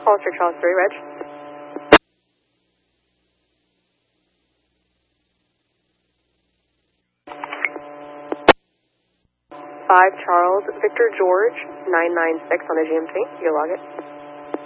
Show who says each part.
Speaker 1: Hollister Charles 3, Reg. 5 Charles Victor George 996 on the GMT. You log it.